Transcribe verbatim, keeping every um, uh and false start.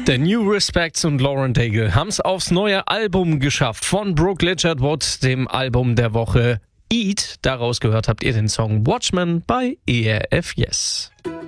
Der New Respects und Lauren Daigle haben es aufs neue Album geschafft von Brooke Lichard-Wood, dem Album der Woche Eat. Daraus gehört habt ihr den Song Watchmen bei E R F Yes.